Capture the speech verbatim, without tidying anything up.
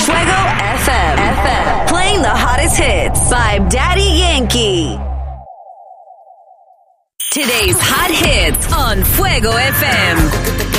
Fuego F M. F M. Playing the hottest hits by Daddy Yankee. Today's hot hits on Fuego F M.